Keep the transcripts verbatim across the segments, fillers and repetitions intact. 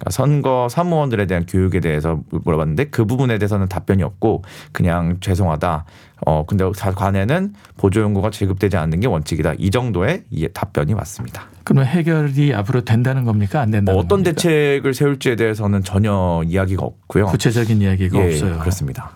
선거 사무원들에 대한 교육에 대해서 물어봤는데 그 부분에 대해서는 답변이 없고 그냥 죄송하다. 어 근데 관에는 보조연구가 지급되지 않는 게 원칙이다. 이 정도의 답변이 왔습니다. 그러면 해결이 앞으로 된다는 겁니까? 안 된다는 어떤 겁니까? 대책을 세울지에 대해서는 전혀 이야기가 없고요. 구체적인 이야기가 예, 없어요. 그렇습니다.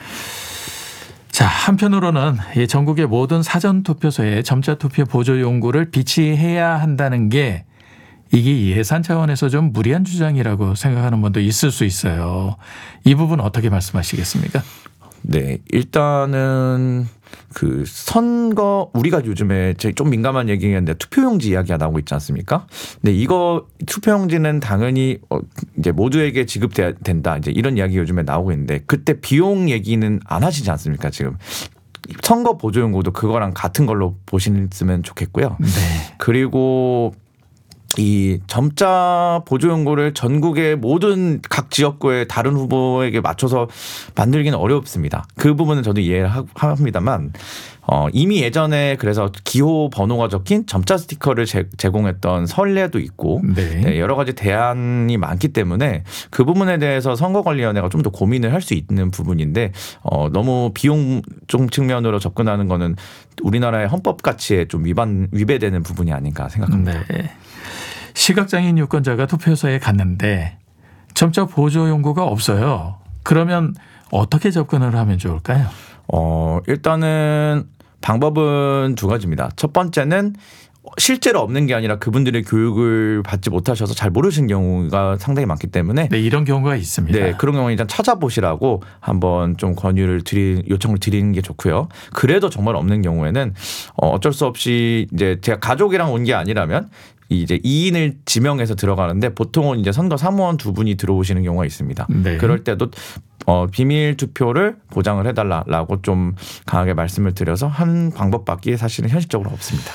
자, 한편으로는 이 전국의 모든 사전투표소에 점자투표 보조용구를 비치해야 한다는 게 이게 예산 차원에서 좀 무리한 주장이라고 생각하는 분도 있을 수 있어요. 이 부분 어떻게 말씀하시겠습니까? 네, 일단은 그 선거 우리가 요즘에 좀 민감한 얘기인데 투표용지 이야기가 나오고 있지 않습니까? 근데 이거 투표용지는 당연히 이제 모두에게 지급돼야 된다. 이제 이런 이야기 요즘에 나오고 있는데 그때 비용 얘기는 안 하시지 않습니까? 지금 선거 보조용구도 그거랑 같은 걸로 보시면 좋겠고요. 네. 그리고 이 점자 보조용구를 전국의 모든 각 지역구의 다른 후보에게 맞춰서 만들기는 어렵습니다. 그 부분은 저도 이해를 합니다만 어, 이미 예전에 그래서 기호 번호가 적힌 점자 스티커를 제, 제공했던 선례도 있고 네. 네, 여러 가지 대안이 많기 때문에 그 부분에 대해서 선거관리위원회가 좀 더 고민을 할 수 있는 부분인데 어, 너무 비용 좀 측면으로 접근하는 거는 우리나라의 헌법 가치에 좀 위반 위배되는 부분이 아닌가 생각합니다. 네. 시각장애인 유권자가 투표소에 갔는데 점자 보조용구가 없어요. 그러면 어떻게 접근을 하면 좋을까요? 어, 일단은 방법은 두 가지입니다. 첫 번째는 실제로 없는 게 아니라 그분들의 교육을 받지 못하셔서 잘 모르시는 경우가 상당히 많기 때문에 네, 이런 경우가 있습니다. 네, 그런 경우는 일단 찾아보시라고 한번 좀 권유를 드리 요청을 드리는 게 좋고요. 그래도 정말 없는 경우에는 어쩔 수 없이 이제 제가 가족이랑 온 게 아니라면 이제 이 인을 지명해서 들어가는데 보통은 이제 선거 사무원 두 분이 들어오시는 경우가 있습니다. 네. 그럴 때도 어, 비밀 투표를 보장을 해달라고 좀 강하게 말씀을 드려서 한 방법밖에 사실은 현실적으로 없습니다.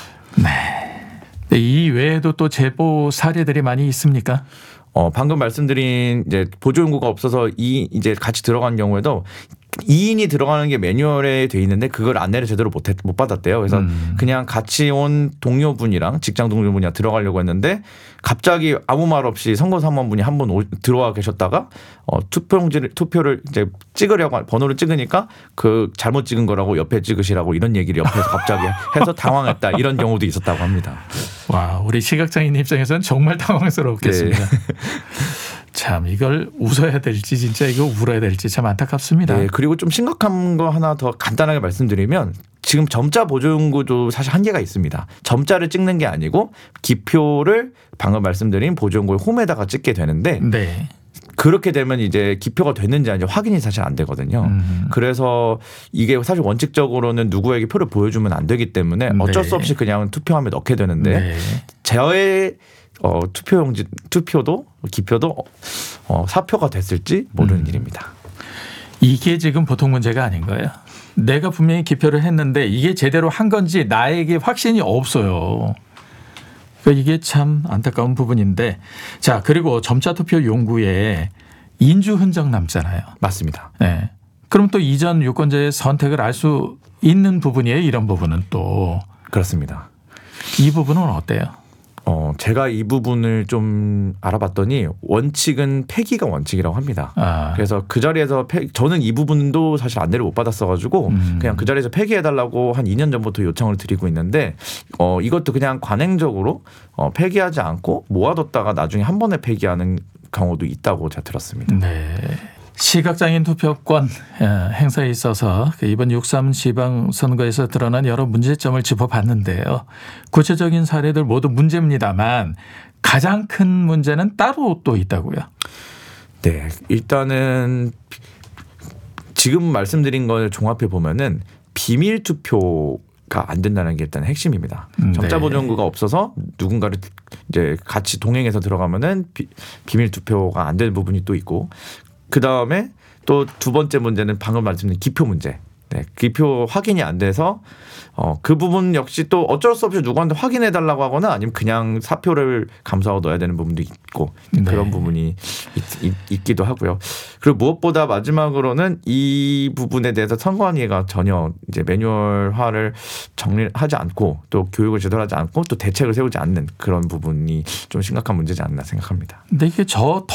네. 이 외에도 또 제보 사례들이 많이 있습니까? 어, 방금 말씀드린 이제 보조용구가 없어서 이 이제 같이 들어간 경우에도 이 인이 들어가는 게 매뉴얼에 돼 있는데 그걸 안내를 제대로 못, 못 받았대요. 그래서 음. 그냥 같이 온 동료분이랑 직장 동료분이랑 들어가려고 했는데 갑자기 아무 말 없이 선거사무원분이 한 분 들어와 계셨다가 어, 투표용지를 투표를 이제 찍으려고 번호를 찍으니까 그 잘못 찍은 거라고 옆에 찍으시라고 이런 얘기를 옆에서 갑자기 해서 당황했다 이런 경우도 있었다고 합니다. 와, 우리 시각장애인 입장에서는 정말 당황스럽겠습니다. 네. 참 이걸 웃어야 될지 진짜 이거 울어야 될지 참 안타깝습니다. 네, 그리고 좀 심각한 거 하나 더 간단하게 말씀드리면 지금 점자 보조용구도 사실 한계가 있습니다. 점자를 찍는 게 아니고 기표를 방금 말씀드린 보조용구의 홈에다가 찍게 되는데 네. 그렇게 되면 이제 기표가 됐는지 아닌지 확인이 사실 안 되거든요. 음. 그래서 이게 사실 원칙적으로는 누구에게 표를 보여주면 안 되기 때문에 어쩔 네. 수 없이 그냥 투표함에 넣게 되는데 네. 저의 어, 투표용지, 투표도 기표도 어, 사표가 됐을지 모르는 음. 일입니다. 이게 지금 보통 문제가 아닌 거예요. 내가 분명히 기표를 했는데 이게 제대로 한 건지 나에게 확신이 없어요. 그러니까 이게 참 안타까운 부분인데 자 그리고 점자 투표 용구에 인주 흔적 남잖아요. 맞습니다. 네. 그럼 또 이전 유권자의 선택을 알 수 있는 부분이에요. 이런 부분은 또. 그렇습니다. 이 부분은 어때요? 어, 제가 이 부분을 좀 알아봤더니 원칙은 폐기가 원칙이라고 합니다. 아. 그래서 그 자리에서 폐, 저는 이 부분도 사실 안내를 못 받았어가지고 음. 그냥 그 자리에서 폐기해달라고 한 이 년 전부터 요청을 드리고 있는데 어, 이것도 그냥 관행적으로 어, 폐기하지 않고 모아뒀다가 나중에 한 번에 폐기하는 경우도 있다고 제가 들었습니다. 네. 시각장애인 투표권 행사에 있어서 이번 육삼 지방선거에서 드러난 여러 문제점을 짚어봤는데요. 구체적인 사례들 모두 문제입니다만 가장 큰 문제는 따로 또 있다고요. 네, 일단은 지금 말씀드린 걸 종합해 보면은 비밀 투표 가 안 된다는 게 일단 핵심입니다. 네. 점자 보조용구가 없어서 누군가를 이제 같이 동행해서 들어가면은 비, 비밀 투표가 안 되는 부분이 또 있고 그 다음에 또 두 번째 문제는 방금 말씀드린 기표 문제. 네, 기표 확인이 안 돼서 어, 그 부분 역시 또 어쩔 수 없이 누구한테 확인해 달라고 하거나 아니면 그냥 사표를 감사하고 넣어야 되는 부분도 있고 네. 그런 부분이 있, 있, 있기도 하고요. 그리고 무엇보다 마지막으로는 이 부분에 대해서 선관위가 전혀 이제 매뉴얼화를 정리하지 않고 또 교육을 제대로 하지 않고 또 대책을 세우지 않는 그런 부분이 좀 심각한 문제지 않나 생각합니다. 근데 이게 저